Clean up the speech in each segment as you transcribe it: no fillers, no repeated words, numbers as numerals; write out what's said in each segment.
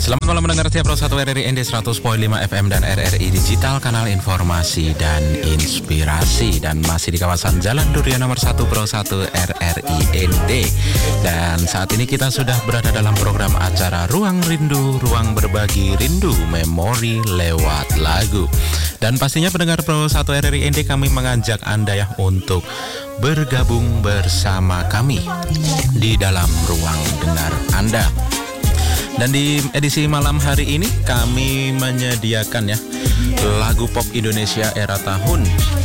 Selamat malam mendengar tiap Pro 1 RRI ND 100.5 FM dan RRI Digital, kanal informasi dan inspirasi. Dan masih di kawasan Jalan Durian nomor 1 Pro 1 RRI ND. Dan saat ini kita sudah berada dalam program acara Ruang Rindu, Ruang Berbagi Rindu, Memori lewat lagu. Dan pastinya pendengar Pro 1 RRI ND, kami mengajak Anda ya untuk bergabung bersama kami di dalam ruang dengar Anda. Dan di edisi malam hari ini kami menyediakan ya lagu pop Indonesia era tahun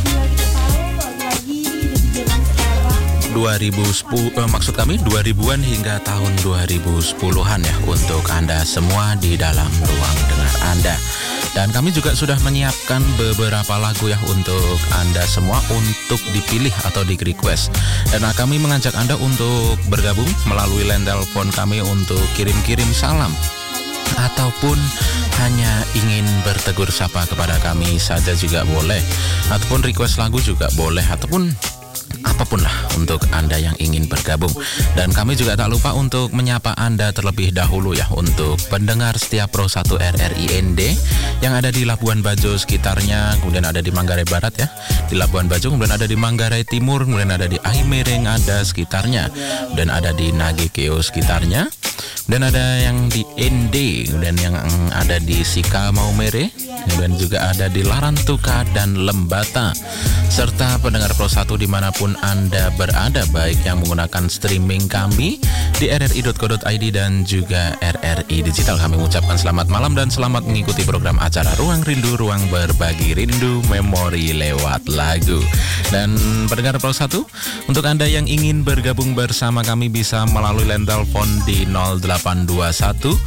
2010, maksud kami 2000-an hingga tahun 2010-an ya, untuk Anda semua di dalam ruang dengar Anda. Dan kami juga sudah menyiapkan beberapa lagu ya untuk Anda semua untuk dipilih atau di-request. Dan kami mengajak Anda untuk bergabung melalui line telepon kami untuk kirim-kirim salam, ataupun hanya ingin bertegur sapa kepada kami saja juga boleh, ataupun request lagu juga boleh, ataupun apapun lah untuk Anda yang ingin bergabung. Dan kami juga tak lupa untuk menyapa Anda terlebih dahulu ya untuk pendengar setiap Pro 1 RRI ND yang ada di Labuan Bajo sekitarnya, kemudian ada di Manggarai Barat ya, di Labuan Bajo, kemudian ada di Manggarai Timur, kemudian ada di Aimereng ada sekitarnya, dan ada di Nagekeo sekitarnya, dan ada yang di ND, kemudian yang ada di Sika Maumere, kemudian juga ada di Larantuka dan Lembata, serta pendengar Pro 1 dimanapun Anda berada, baik yang menggunakan streaming kami di rri.co.id dan juga RRI Digital. Kami mengucapkan selamat malam dan selamat mengikuti program acara Ruang Rindu, Ruang Berbagi Rindu, Memori lewat lagu. Dan pendengar Pro 1, untuk Anda yang ingin bergabung bersama kami bisa melalui line telepon di 0821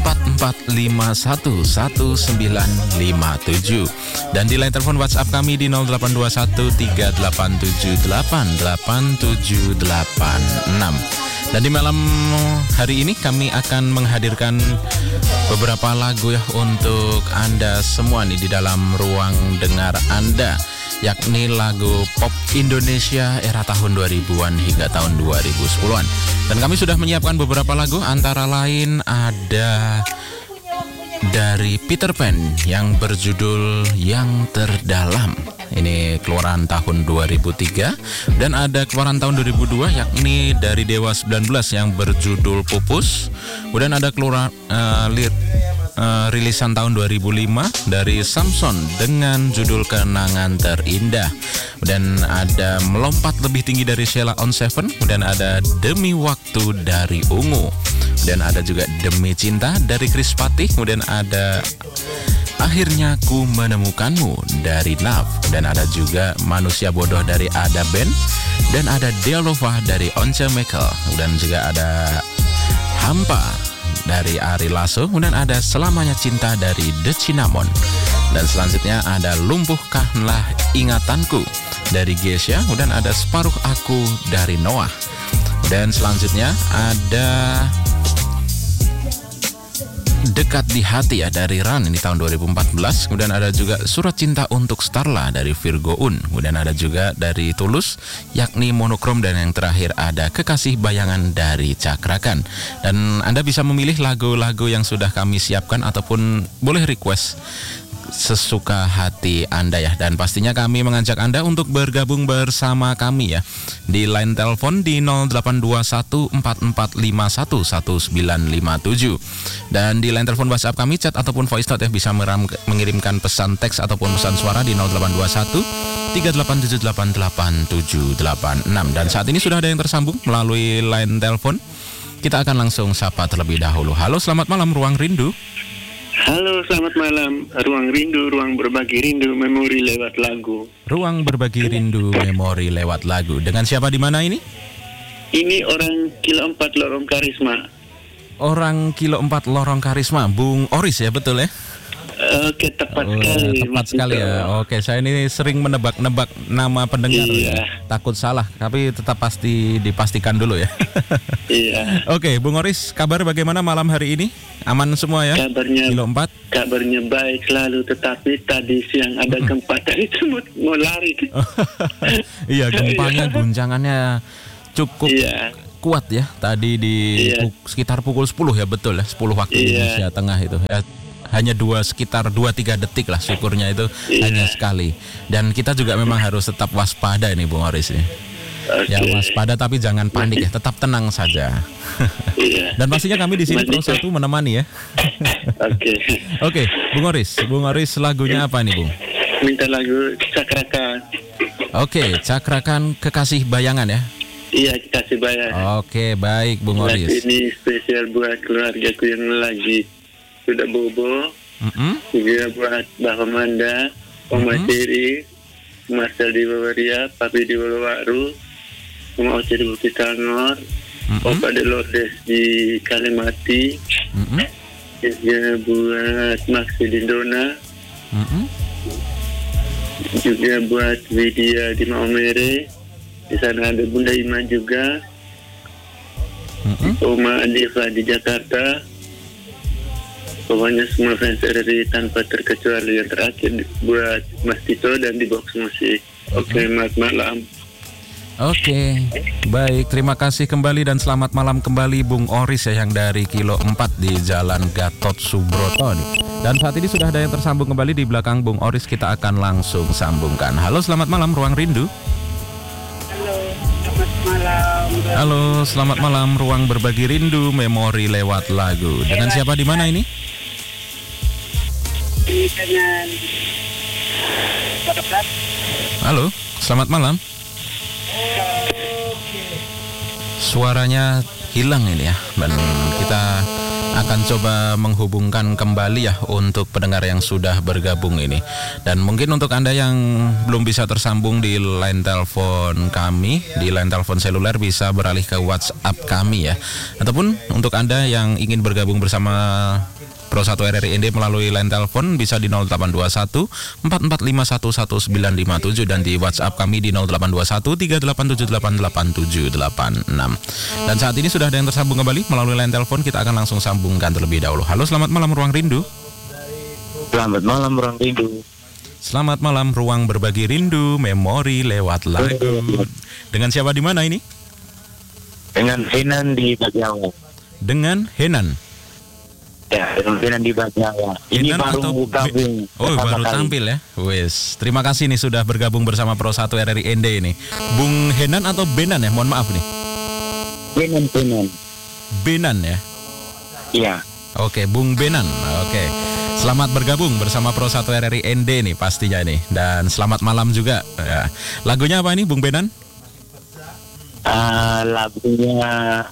4451 1957, dan di line telepon WhatsApp kami di 0821 3878 8786. Dan di malam hari ini kami akan menghadirkan beberapa lagu ya untuk Anda semua nih di dalam ruang dengar Anda, yakni lagu pop Indonesia era tahun 2000-an hingga tahun 2010-an. Dan kami sudah menyiapkan beberapa lagu, antara lain ada dari Peter Pan yang berjudul Yang Terdalam. Ini keluaran tahun 2003. Dan ada keluaran tahun 2002 yakni dari Dewa 19 yang berjudul Pupus. Kemudian ada keluaran rilisan tahun 2005 dari Samson dengan judul Kenangan Terindah. Kemudian ada Melompat Lebih Tinggi dari Sheila on Seven. Kemudian ada Demi Waktu dari Ungu. Dan ada juga Demi Cinta dari Chris Patih. Kemudian ada Akhirnya Ku Menemukanmu dari Nav. Dan ada juga Manusia Bodoh dari Ada Band. Dan ada Dealova dari Once Mekel. Dan juga ada Hampa dari Ari Lasso. Kemudian ada Selamanya Cinta dari The Cinnamon. Dan selanjutnya ada Lumpuhkanlah Ingatanku dari Geisha. Kemudian ada Separuh Aku dari Noah. Dan selanjutnya ada Dekat di Hati ya dari Ran, ini tahun 2014. Kemudian ada juga Surat Cinta untuk Starla dari Virgo Un. Kemudian ada juga dari Tulus yakni Monokrom. Dan yang terakhir ada Kekasih Bayangan dari Cakrakan. Dan Anda bisa memilih lagu-lagu yang sudah kami siapkan ataupun boleh request sesuka hati Anda ya. Dan pastinya kami mengajak Anda untuk bergabung bersama kami ya di line telepon di 0821 4451 1957. Dan di line telepon WhatsApp kami, chat ataupun voice note ya, bisa mengirimkan pesan teks ataupun pesan suara di 0821 387888786. Dan saat ini sudah ada yang tersambung melalui line telepon. Kita akan langsung sapa terlebih dahulu. Halo, selamat malam Ruang Rindu. Halo, selamat malam. Ruang Rindu, Ruang Berbagi Rindu, Memori lewat lagu. Ruang Berbagi Rindu, Memori lewat lagu. Dengan siapa di mana ini? Ini orang Kilo 4 Lorong Karisma. Orang Kilo 4 Lorong Karisma, Bung Oris ya, betul ya? Oke, tepat sekali. Tepat sekali ya. Oke, saya ini sering menebak-nebak nama pendengar. Iya. Ya. Takut salah, tapi tetap pasti dipastikan dulu ya. Iya. Oke, Bung Oris, kabar bagaimana malam hari ini? Aman semua ya? Kilo 4? Kabarnya baik selalu, tetapi tadi siang ada gempa, tadi semut mau lari. Iya, gempanya, guncangannya cukup kuat ya tadi di sekitar pukul 10 ya, betul ya, 10 waktu Indonesia Tengah itu ya. Hanya sekitar 2-3 detik lah, syukurnya itu hanya sekali. Dan kita juga memang harus tetap waspada ini Bung Oris ya. Ya waspada tapi jangan panik ya, tetap tenang saja. Dan pastinya kami di sini Pro 1 menemani ya. Oke, Bung Oris lagunya apa nih Bung? Minta lagu Cakrakan. Oke, Cakrakan Kekasih Bayangan ya. Iya, Kekasih Bayangan. Oke, baik Bung Oris. Ini spesial buat keluargaku yang lagi sudah bobo. Juga buat Mbak Manda, Oma Ciri, Marcel di Bavaria, Papi di Wolowaru, Oma Oce di Bukit Tangor, Opa de Lourdes di Kalimati, juga buat Maxi di Dona, juga buat Widya di Maumere. Di sana ada Bunda Ima juga, Oma Adifa di Jakarta. Pokoknya semua fans RRI tanpa terkecuali. Yang terakhir buat Mas Tito dan di Box Musik. Oke, selamat malam. Oke, baik, terima kasih kembali dan selamat malam kembali Bung Oris ya, yang dari Kilo 4 di Jalan Gatot Subroto nih. Dan saat ini sudah ada yang tersambung kembali di belakang Bung Oris, kita akan langsung sambungkan. Halo, selamat malam Ruang Rindu. Halo, selamat malam Ruang Berbagi Rindu, memori lewat lagu. Dengan siapa di mana ini? Dengan Halo, selamat malam. Suaranya hilang ini ya, dan kita akan coba menghubungkan kembali ya untuk pendengar yang sudah bergabung ini. Dan mungkin untuk Anda yang belum bisa tersambung di line telepon kami, di line telepon seluler, bisa beralih ke WhatsApp kami ya. Ataupun untuk Anda yang ingin bergabung bersama Pro 1 RRI ND melalui line telepon bisa di 0821 44511957 dan di WhatsApp kami di 0821 387888786. Dan saat ini sudah ada yang tersambung kembali melalui line telepon, kita akan langsung sambungkan terlebih dahulu. Halo, selamat malam Ruang Rindu. Selamat malam Ruang Rindu. Selamat malam Ruang Berbagi Rindu, memori lewat lagu. Dengan siapa di mana ini? Dengan Henan di Bagjawa. Dengan Henan. Ya, dengan di Bagjawa. Ini Henan baru gabung. baru tampil ya. Wes, terima kasih nih sudah bergabung bersama Pro 1 RRI ND ini. Bung Henan atau Benan ya? Mohon maaf nih. Benan ya. Iya. Oke, Bung Benan. Oke. Selamat bergabung bersama Pro 1 RRI ND nih pastinya nih. Dan selamat malam juga ya. Lagunya apa ini Bung Benan? Lagunya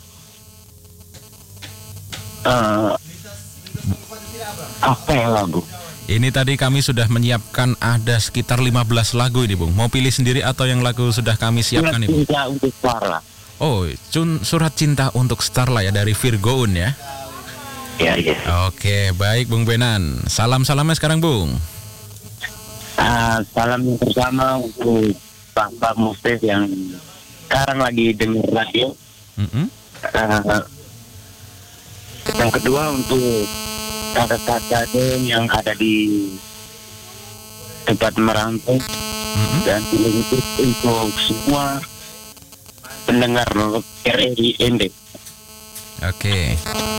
apa ya lagu? Ini tadi kami sudah menyiapkan ada sekitar 15 lagu ini Bung. Mau pilih sendiri atau yang lagu sudah kami siapkan ini Bung? Cinta untuk Starla. Oh, Surat Cinta untuk Starla ya, dari Virgoun ya. Iya. Oke, baik Bung Benan. Salam-salamnya sekarang Bung. Salam yang pertama untuk Pak Mustef yang sekarang lagi dengar radio. Yang kedua untuk kakak-kakak yang ada di tempat merantau, dan untuk semua pendengar RRI ND. Oke.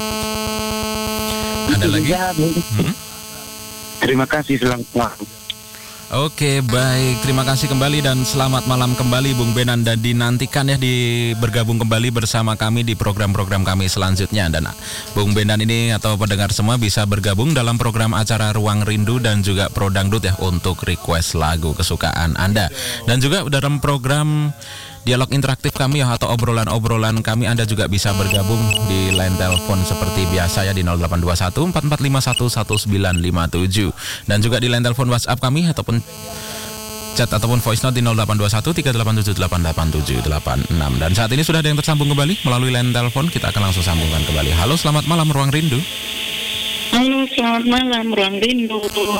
Ada lagi? Terima kasih, selamat malam. Oke, baik. Terima kasih kembali dan selamat malam kembali Bung Benan, dan dinantikan ya bergabung kembali bersama kami di program-program kami selanjutnya. Dan Bung Benan ini atau pendengar semua bisa bergabung dalam program acara Ruang Rindu dan juga Pro Dangdut ya untuk request lagu kesukaan Anda. Dan juga dalam program dialog interaktif kami ya atau obrolan-obrolan kami, Anda juga bisa bergabung di line telepon seperti biasa ya di 0821 44511957 dan juga di line telepon WhatsApp kami ataupun chat ataupun voice note di 0821 387888786. Dan saat ini sudah ada yang tersambung kembali melalui line telepon, kita akan langsung sambungkan kembali. Halo, selamat malam Ruang Rindu. Halo, selamat malam Ruang Rindu.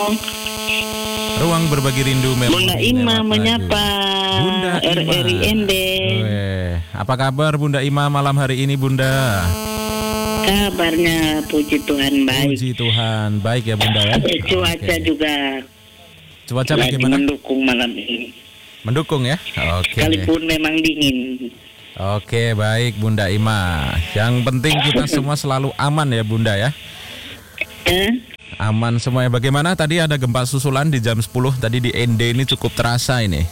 Ruang Berbagi Rindu, Bunda Ima menyapa Bunda RRI ND. Apa kabar Bunda Ima malam hari ini Bunda? Kabarnya puji Tuhan baik. Puji Tuhan baik ya Bunda ya. Cuaca juga Cuaca lagi bagaimana? mendukung malam ini. Mendukung ya? Oke. Sekalipun memang dingin. Oke, baik Bunda Ima. Yang penting kita semua selalu aman ya Bunda ya. Aman semuanya. Bagaimana tadi ada gempa susulan di jam 10 tadi di ND ini cukup terasa ini?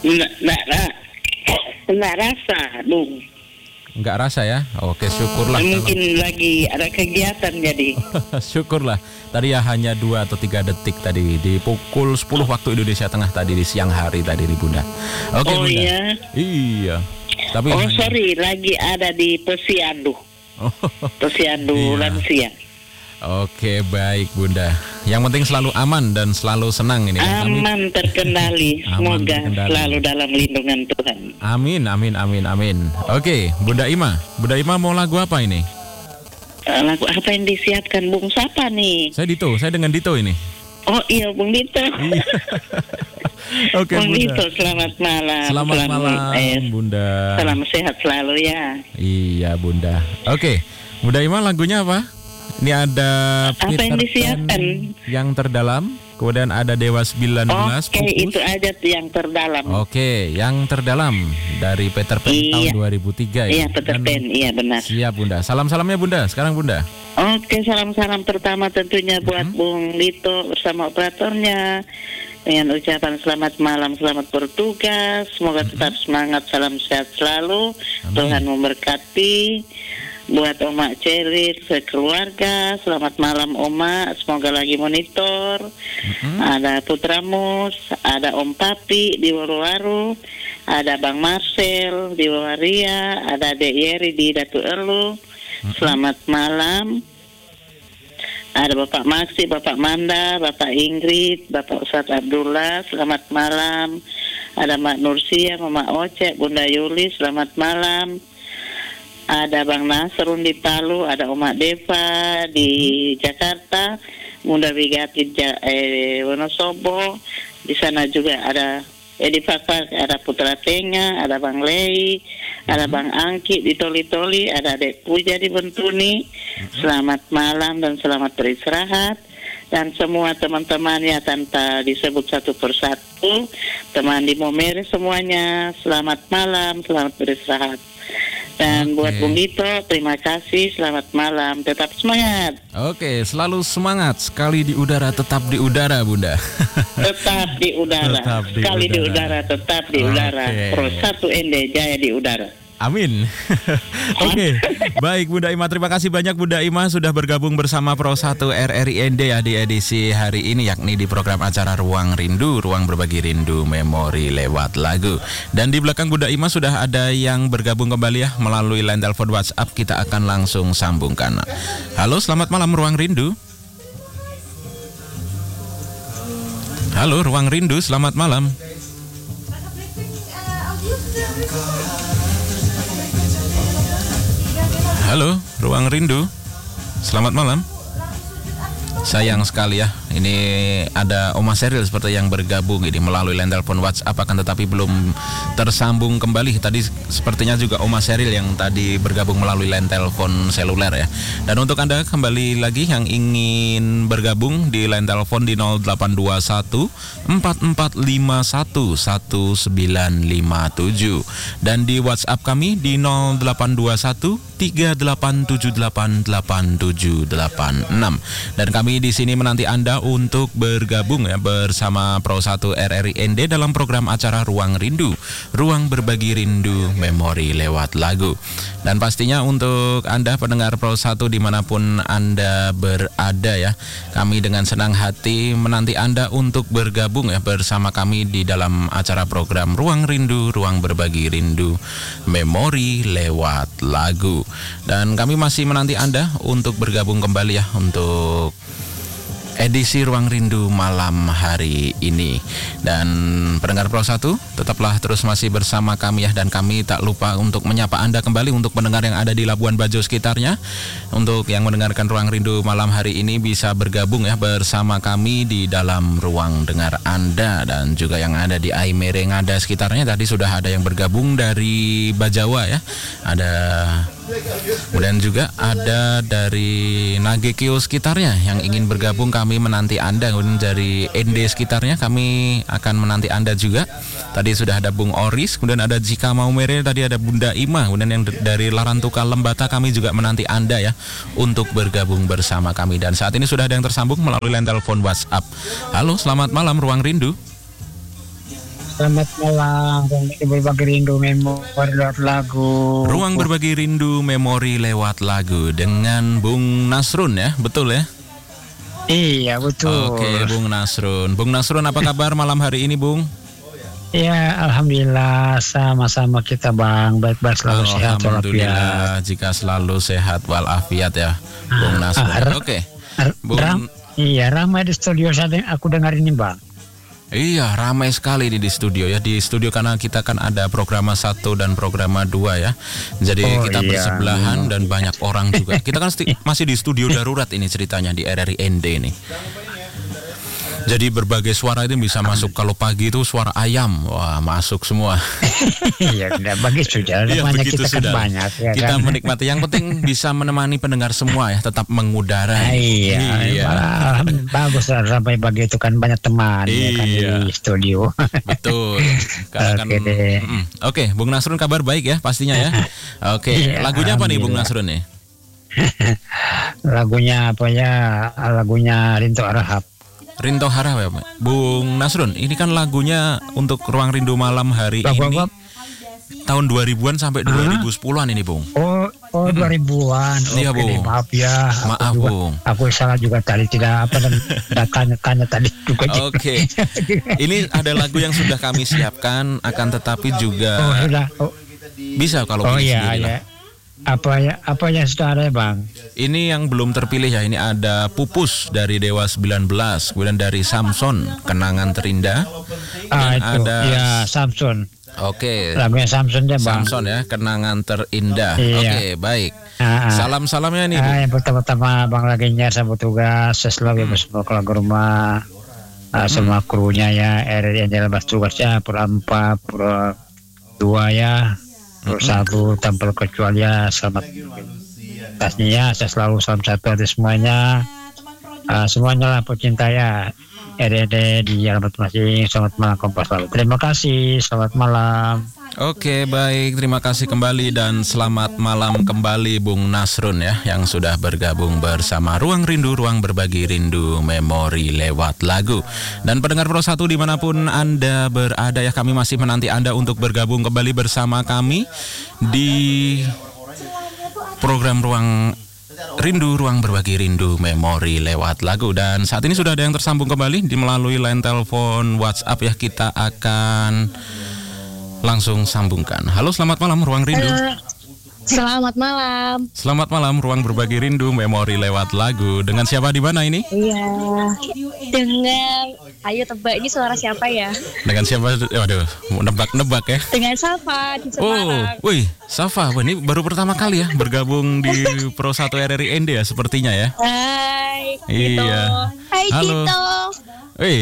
Enggak rasa, Bung. Enggak rasa ya? Oke, syukurlah. Mungkin lagi ada kegiatan jadi. Syukurlah. Tadi ya hanya 2 atau 3 detik tadi di pukul 10 waktu Indonesia Tengah tadi di siang hari tadi di Bunda. Oke, Oh Bunda. iya. Iya. Tapi Sorry, lagi ada di Posyandu. Posyandu Iya. lansia. Oke, baik Bunda. Yang penting selalu aman dan selalu senang ini. Aman terkendali. Aman Semoga terkendali. selalu dalam lindungan Tuhan. Amin, amin, amin, amin. Oke, Bunda Ima. Bunda Ima mau lagu apa ini? Lagu apa yang disiapkan Bung Sapa nih? Saya dengan Dito ini. Oh iya Bung Dito. Iya. Oke, Bung Bunda. Dito, selamat malam. Selamat malam, Bunda. Salam sehat selalu ya. Iya, Bunda. Oke, Bunda Ima lagunya apa? Ini ada Apa yang disiapkan? Yang terdalam, kemudian ada Dewa 19 Oke, Fokus. itu aja tuh yang terdalam. Oke, yang terdalam dari Peter Pan tahun 2003 ya. Iya, Peter Dan- Pan, iya benar. Siap Bunda. Salam-salamnya Bunda. Sekarang Bunda. Oke, salam-salam pertama tentunya buat Bung Lito bersama operatornya. Dengan ucapan selamat malam, selamat bertugas. Semoga tetap semangat, salam sehat selalu. Amin. Tuhan memberkati. Buat Oma Ceril, sekeluarga, selamat malam Oma. Semoga lagi monitor. Ada Putra Mus, ada Om Papi di Waru-Waru, ada Bang Marcel di Wawaria, ada Dek Yeri di Datu Elu. Selamat malam. Ada Bapak Maksi, Bapak Manda, Bapak Ingrid, Bapak Ustadz Abdullah, selamat malam. Ada Mak Nursia, Mama Ocek, Bunda Yuli, selamat malam. Ada Bang Nasrun di Palu, ada Oma Deva di Jakarta, Bunda Wigati Wonosobo. Di sana juga ada Edi Fakfak, ada Putra Tengah, ada Bang Lei, ada Bang Angki di Toli-Toli, ada Dek Puja di Bentuni. Selamat malam dan selamat beristirahat. Dan semua teman-teman ya tanpa disebut satu persatu, teman di Momere semuanya, selamat malam, selamat beristirahat. Dan buat Bung Dito, terima kasih, selamat malam, tetap semangat. Oke, selalu semangat. Sekali di udara, tetap di udara, Bunda. Tetap di udara, Tetap di sekali di udara. udara, tetap di udara. Oke. Pro 1 ND Jaya di udara. Amin. Oke, baik Bunda Ima. Terima kasih banyak Bunda Ima sudah bergabung bersama Pro 1 RRI ND ya di edisi hari ini, yakni di program acara Ruang Rindu, Ruang Berbagi Rindu Memori lewat lagu. Dan di belakang Bunda Ima sudah ada yang bergabung kembali ya melalui line telepon WhatsApp. Kita akan langsung sambungkan. Halo, selamat malam Ruang Rindu. Halo, Ruang Rindu, selamat malam. Halo, Ruang Rindu. Selamat malam. Sayang sekali ya, ini ada Oma Seril seperti yang bergabung ini melalui line telepon WhatsApp, akan tetapi belum tersambung kembali. Tadi sepertinya juga Oma Seril yang tadi bergabung melalui line telepon seluler ya. Dan untuk Anda kembali lagi yang ingin bergabung di line telepon di 0821 4451 1957 dan di WhatsApp kami di 0821 3878876. Dan kami di sini menanti Anda untuk bergabung ya bersama Pro 1 RRI ND dalam program acara Ruang Rindu, Ruang Berbagi Rindu Memori lewat lagu. Dan pastinya untuk Anda pendengar Pro 1 dimanapun Anda berada ya, kami dengan senang hati menanti Anda untuk bergabung ya bersama kami di dalam acara program Ruang Rindu, Ruang Berbagi Rindu Memori lewat lagu. Dan kami masih menanti Anda untuk bergabung kembali ya untuk edisi Ruang Rindu malam hari ini. Dan pendengar Pro 1 tetaplah terus masih bersama kami ya, dan kami tak lupa untuk menyapa Anda kembali untuk pendengar yang ada di Labuan Bajo sekitarnya. Untuk yang mendengarkan Ruang Rindu malam hari ini bisa bergabung ya bersama kami di dalam ruang dengar Anda, dan juga yang ada di Aimere Ngada sekitarnya. Tadi sudah ada yang bergabung dari Bajawa ya. Ada Kemudian juga ada dari Nagekio sekitarnya yang ingin bergabung, kami menanti Anda. Kemudian dari ND sekitarnya kami akan menanti Anda juga. Tadi sudah ada Bung Oris, kemudian ada Jika Mau Mere, tadi ada Bunda Ima. Kemudian yang dari Larantuka Lembata kami juga menanti Anda ya untuk bergabung bersama kami. Dan saat ini sudah ada yang tersambung melalui line telepon WhatsApp. Halo, selamat malam Ruang Rindu. Selamat malam, berbagi rindu memori lewat lagu. Ruang berbagi rindu memori lewat lagu dengan Bung Nasrun ya, betul ya? Iya betul. Oke, Bung Nasrun. Bung Nasrun, apa kabar malam hari ini, Bung? Ya, alhamdulillah sama-sama kita Bang, baik-baik selalu sehat walafiat. Alhamdulillah, jika selalu sehat walafiat ya, Bung Nasrun. Oke. Bung. Iya, ramai di studio saat ini aku dengar ini Bang. Iya, ramai sekali di studio ya. Di studio karena kita kan ada programa 1 dan programa 2 ya. Jadi kita bersebelahan dan banyak orang juga. Kita kan masih di studio darurat ini ceritanya di RRI ND ini. Jadi berbagai suara itu bisa masuk. Kalau pagi itu suara ayam, wah masuk semua. Iya, udah bagus sudah. Iya, begitu kita sudah. Kan banyak, ya kita kan? menikmati. Yang penting bisa menemani pendengar semua ya, tetap mengudara. Iya. Bagus lah, sampai pagi itu kan banyak teman ya kan di studio. Betul. Oke, Bung Nasrun kabar baik ya pastinya ya. Oke, lagunya apa nih Bung Nasrun nih? Lagunya apa ya? Lagunya Rinto Harahap. Rinto Harahap ya, Bung Nasrun. Ini kan lagunya untuk Ruang Rindu malam hari ini. Tahun 2000-an sampai 2010-an ini, Bung. Oh 2000-an. Iya, Oke, Bung. Maaf ya. Maaf, Bung. Aku salah juga tadi, tidak tanya-tanya tadi juga. Oke. Ini ada lagu yang sudah kami siapkan, akan tetapi juga bisa kalau pilih sendiri lah. Apa yang sudah ada Bang? Ini yang belum terpilih ya. Ini ada Pupus dari Dewa 19, kemudian dari Samson Kenangan Terindah. Dan Itu ada ya Samson. Oke. Lagunya Samson ya Bang. Samson ya, Kenangan Terindah. Iya. Oke, baik. Salam-salamnya nih, Bu. Yang pertama Bang laginya sambut tugas selalu bersama keluarga rumah, semua krunya ya, RRI yang jalan tugasnya Pura 4, Pura 2 ya. Terus 1 tanpa kecuali ya, selamat tasnya ya, saya selalu salam satu ada semuanya, semuanya lah pecinta ya RRI di alamat masing. Selamat malam Kompas selalu. Terima kasih, selamat malam. Oke, baik, terima kasih kembali dan selamat malam kembali Bung Nasrun ya, yang sudah bergabung bersama Ruang Rindu, Ruang Berbagi Rindu Memori lewat lagu. Dan pendengar Pro 1 dimanapun Anda berada ya, kami masih menanti Anda untuk bergabung kembali bersama kami di program Ruang Rindu, Ruang Berbagi Rindu Memori lewat lagu. Dan saat ini sudah ada yang tersambung kembali di melalui line telepon WhatsApp ya, kita akan langsung sambungkan. Halo, selamat malam Ruang Rindu. Selamat malam. Selamat malam Ruang Berbagi Rindu Memori lewat lagu. Dengan siapa di mana ini? Iya. Dengan, ayo tebak ini suara siapa ya? Dengan siapa? Waduh, nebak-nebak ya. Dengan Safa di Semarang. Wih, Safa, ini baru pertama kali ya bergabung di Pro 1 RRI ND ya sepertinya ya. Hai. Iya. Hai Halo. Tito. Wih.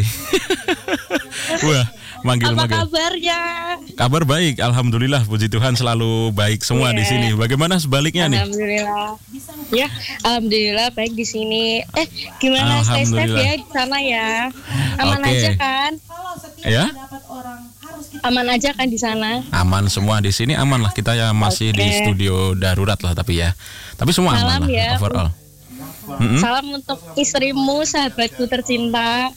Wah, manggil-manggil. Apa kabarnya? Kabar baik, alhamdulillah, puji Tuhan selalu baik semua di sini. Bagaimana sebaliknya nih? Alhamdulillah. Ya, alhamdulillah baik di sini. Gimana stay safe ya di sana ya? Aman aja kan? Ya? Aman aja kan di sana? Aman semua di sini, aman lah, kita ya masih di studio darurat lah tapi ya. Tapi semua Salam aman lah ya. overall. Salam untuk istrimu, sahabatku tercinta.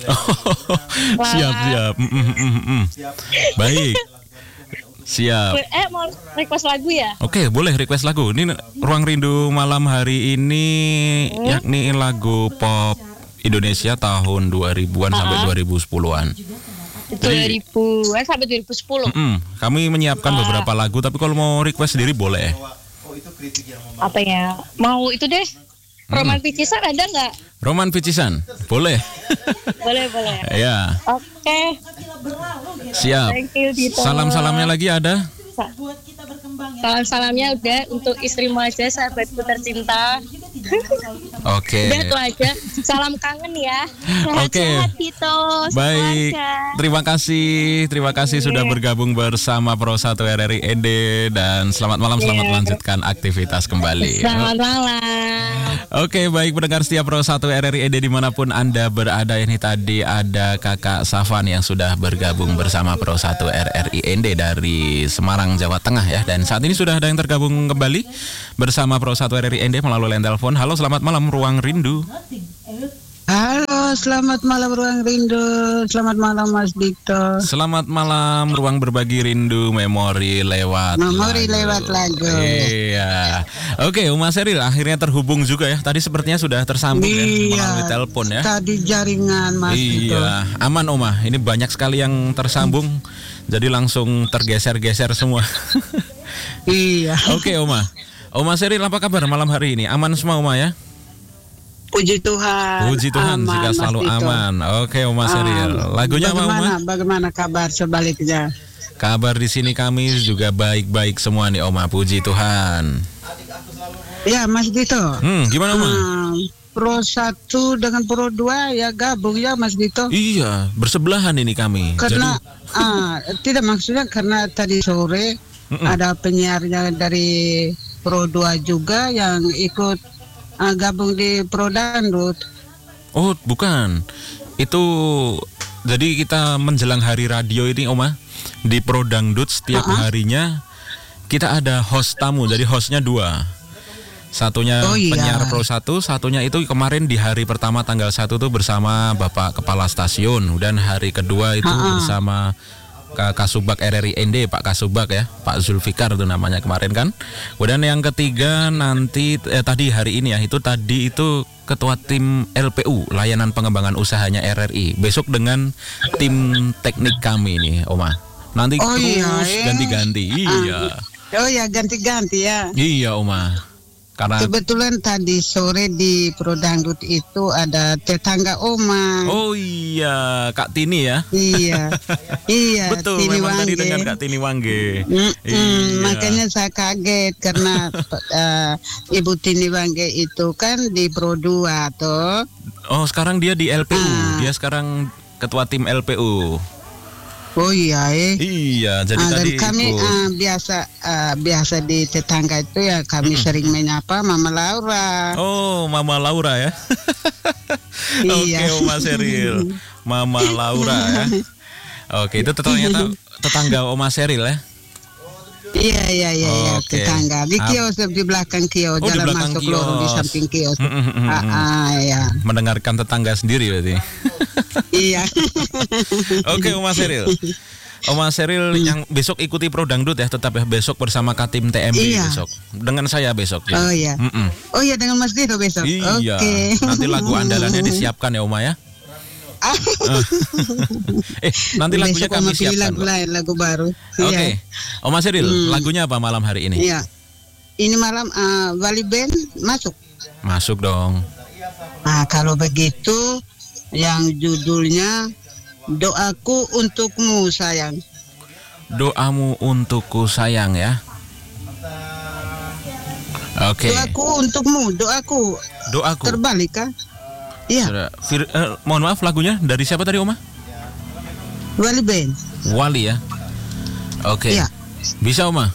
Siap. Baik. Siap. Mau request lagu ya? Oke, boleh request lagu. Ini Ruang Rindu malam hari ini yakni lagu pop Indonesia tahun 2000-an sampai 2010-an. 2000-an sampai 2010. Kami menyiapkan beberapa lagu, tapi kalau mau request sendiri boleh. Apa ya? Mau itu deh. Roman Picisan ada nggak? Roman Picisan, boleh. Boleh. Ya. Oke. Siap. Thank you, Dito. Salam-salamnya lagi ada? Salam-salamnya udah untuk istrimu aja, sahabatku tercinta. Oke. Udah itu aja. Salam kangen ya. Oke. Sehat-sehat Tito. Baik. Sekeluarga. Terima kasih sudah bergabung bersama Pro 1 RRI ED dan selamat malam, selamat melanjutkan aktivitas kembali. Selamat malam. Oke, baik pendengar setia Pro 1 RRI ED dimanapun Anda berada. Ini tadi ada Kakak Safan yang sudah bergabung bersama Pro 1 RRI ED dari Semarang, Jawa Tengah ya. Dan saat ini sudah ada yang tergabung kembali bersama Pro 1 RRI ED melalui line telepon. Halo, selamat malam Ruang Rindu. Halo, selamat malam Ruang Rindu. Selamat malam Mas Dito. Selamat malam Ruang Berbagi Rindu, memori lewat lagu. Iya. Oke, Uma Seril akhirnya terhubung juga ya. Tadi sepertinya sudah tersambung ya melalui telepon ya. Tadi jaringan Mas Dito. Iya, aman Oma. Ini banyak sekali yang tersambung. Jadi langsung tergeser-geser semua. Iya. Oke, Oma. Oma Seril apa kabar malam hari ini? Aman semua Oma ya? Puji Tuhan. Puji Tuhan, jika selalu aman. Oke, Oma Seril. Lagunya apa, Oma? Bagaimana kabar sebaliknya? Kabar di sini kami juga baik-baik semua nih, Oma. Puji Tuhan. Ya, Mas Dito. Gimana, Oma? Pro 1 dengan Pro 2 ya gabung ya, Mas Dito. Iya, bersebelahan ini kami. Karena tidak maksudnya karena tadi sore ada penyiarnya dari Pro 2 juga yang ikut gabung di Pro Dangdut. Oh, bukan. Itu jadi kita menjelang hari radio ini, Oma, di Pro Dangdut setiap harinya kita ada host tamu. Jadi hostnya 2. Satunya penyiar Pro 1, satunya itu kemarin di hari pertama tanggal 1 tuh bersama Bapak Kepala Stasiun, dan hari kedua itu bersama Kasubag RRI ND, Pak Kasubag ya, Pak Zulfikar itu namanya kemarin kan. Kemudian yang ketiga nanti tadi hari ini ya, itu tadi itu Ketua Tim LPU, Layanan Pengembangan Usahanya RRI. Besok dengan tim teknik kami nih, Oma. Nanti ganti-ganti. Iya. Oh ya, ganti-ganti ya. Iya, Oma. Karena kebetulan tadi sore di Pro Dangdut itu ada tetangga Oma. Oh iya, Kak Tini ya. Iya. Iya, betul, Tini memang Wangge. tadi dengan Kak Tini Wangge. Iya. Makanya saya kaget karena Ibu Tini Wangge itu kan di Pro 2 toh. Oh, sekarang dia di LPU. Dia sekarang ketua tim LPU. Oh iya Iya, jadi tadi kami biasa di tetangga itu ya kami sering menyapa Mama Laura. Oh, Mama Laura ya. Iya. Oke, Oma Seril. Mama Laura ya. Oke, itu ternyata tetangga Oma Seril ya. Iya, Oke. tetangga di kios, di belakang kios, jalan masuk lorong di samping kios. Ya. Mendengarkan tetangga sendiri berarti. Iya. Oke, Oma Seril. Oma Seril yang besok ikuti Pro Dangdut ya, tetap ya, besok bersama Katim TMB besok. Dengan saya besok ya. Oh iya. Oh iya, dengan Mas Dito besok. Iya. Oke. Nanti lagu andalannya disiapkan ya, Oma ya. Nanti lagunya kami siapkan. Lagu baru. Oke. Oma Seril, lagunya apa malam hari ini? Iya. Ini malam Wali Band masuk. Masuk dong. Nah, kalau begitu yang judulnya Doaku Untukmu Sayang. Doamu untukku sayang ya. Oke. Doaku untukmu, doaku. Terbalik kah? Iya. Mohon maaf, lagunya dari siapa tadi, Oma? Wali Band. Wali ya. Oke. Iya. Bisa, Oma.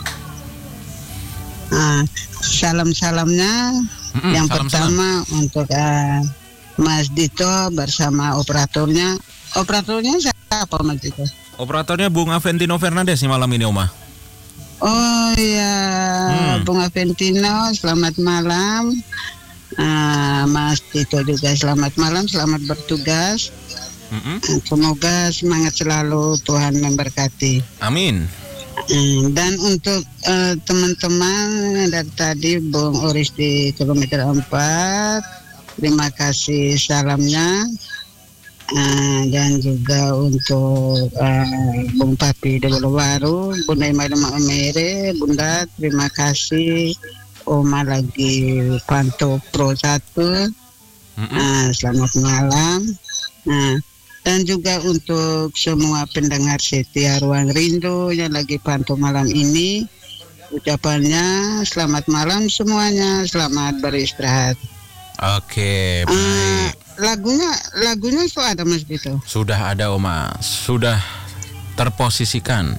Salam-salamnya yang pertama untuk Mas Dito bersama operatornya. Operatornya siapa, Mas Dito? Operatornya Bung Aventino Fernandes nih malam ini, Oma. Oh iya, Bung Aventino, selamat malam. Mas Dito juga selamat malam, selamat bertugas. Semoga semangat selalu, Tuhan memberkati. Amin. Dan untuk teman-teman dari tadi, Bung Oris di kilometer 4, terima kasih salamnya. Dan juga untuk Bung Papi di Bolowaru, Bunda Imadama Omere, Bunda terima kasih. Oma lagi pantau Pro 1. Selamat malam. Dan juga untuk semua pendengar setia Ruang Rindu yang lagi pantau malam ini, ucapannya selamat malam semuanya, selamat beristirahat. Oke, baik. Lagunya itu ada Mas Dito. Sudah ada Oma, sudah terposisikan.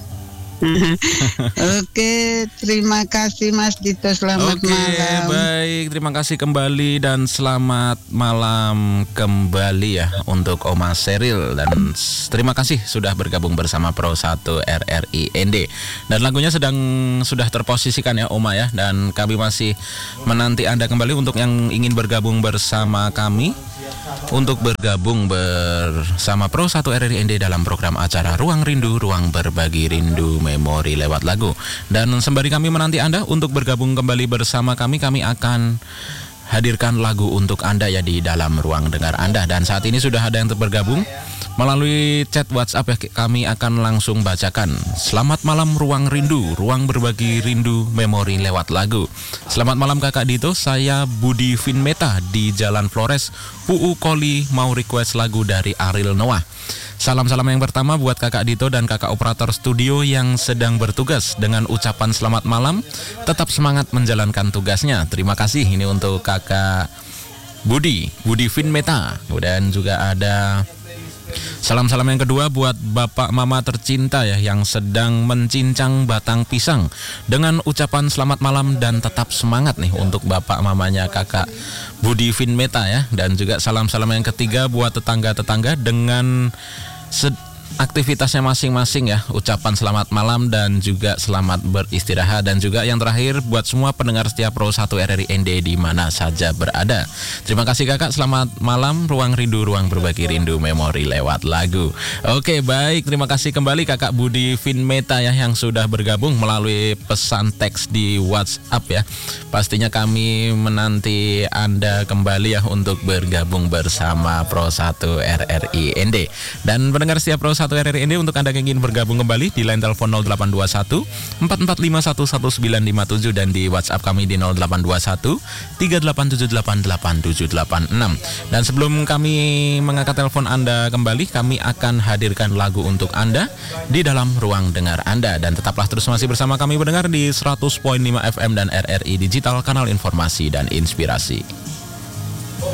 Oke, terima kasih Mas Dito, selamat malam. Baik, terima kasih kembali dan selamat malam kembali ya untuk Oma Seril, dan terima kasih sudah bergabung bersama Pro 1 RRI ND. Dan lagunya sudah terposisikan ya Oma ya, dan kami masih menanti Anda kembali untuk yang ingin bergabung bersama kami, untuk bergabung bersama Pro 1 RRI ND dalam program acara Ruang Rindu, Ruang Berbagi Rindu Memori lewat lagu. Dan sembari kami menanti Anda untuk bergabung kembali bersama kami akan hadirkan lagu untuk Anda ya di dalam ruang dengar Anda. Dan saat ini sudah ada yang bergabung melalui chat WhatsApp ya, kami akan langsung bacakan. Selamat malam Ruang Rindu, Ruang Berbagi Rindu Memori lewat lagu. Selamat malam Kakak Dito, saya Budi Finmeta di Jalan Flores, Puu Koli, mau request lagu dari Ariel Noah. Salam-salam yang pertama buat Kakak Dito dan Kakak operator studio yang sedang bertugas. Dengan ucapan selamat malam, tetap semangat menjalankan tugasnya. Terima kasih. Ini untuk Kakak Budi Finmeta. Dan juga ada salam-salam yang kedua buat Bapak Mama tercinta ya, yang sedang mencincang batang pisang. Dengan ucapan selamat malam dan tetap semangat nih untuk Bapak Mamanya Kakak Budi Finmeta ya. Dan juga salam-salam yang ketiga buat tetangga-tetangga dengan aktivitasnya masing-masing ya. Ucapan selamat malam dan juga selamat beristirahat. Dan juga yang terakhir buat semua pendengar setia Pro 1 RRI ND di mana saja berada. Terima kasih Kakak, selamat malam. Ruang Rindu, Ruang Berbagi Rindu Memori lewat lagu. Oke, baik, terima kasih kembali Kakak Budi Finmeta ya, yang sudah bergabung melalui pesan teks di WhatsApp ya. Pastinya kami menanti Anda kembali ya untuk bergabung bersama Pro 1 RRI ND. Dan pendengar setia Pro 1 RRI ND, untuk Anda yang ingin bergabung kembali di line telepon 0821 44511957 dan di WhatsApp kami di 0821 387888786. Dan sebelum kami mengangkat telepon Anda kembali, kami akan hadirkan lagu untuk Anda di dalam ruang dengar Anda. Dan tetaplah terus masih bersama kami pendengar di 100.5 FM dan RRI Digital, kanal informasi dan inspirasi.